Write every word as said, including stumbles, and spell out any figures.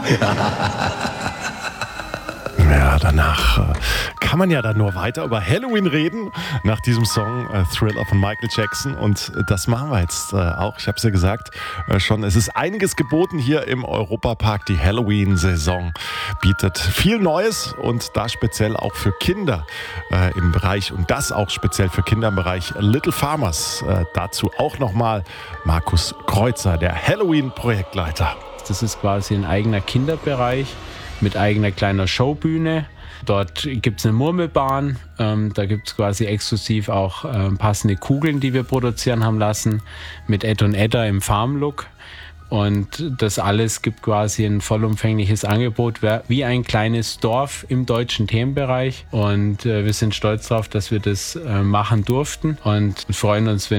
Ja, danach äh, kann man ja dann nur weiter über Halloween reden, nach diesem Song äh, Thriller von Michael Jackson. Und äh, das machen wir jetzt äh, auch. Ich habe es ja gesagt äh, schon, es ist einiges geboten hier im Europapark. Die Halloween-Saison bietet viel Neues und da speziell auch für Kinder äh, im Bereich, und das auch speziell für Kinder im Bereich Little Farmers. Äh, dazu auch nochmal Markus Kreuzer, der Halloween-Projektleiter. Das ist quasi ein eigener Kinderbereich mit eigener kleiner Showbühne. Dort gibt es eine Murmelbahn, ähm, da gibt es quasi exklusiv auch ähm, passende Kugeln, die wir produzieren haben lassen, mit Ed und Edda im Farmlook. Und das alles gibt quasi ein vollumfängliches Angebot, wie ein kleines Dorf im deutschen Themenbereich. Und äh, wir sind stolz darauf, dass wir das äh, machen durften und freuen uns, wenn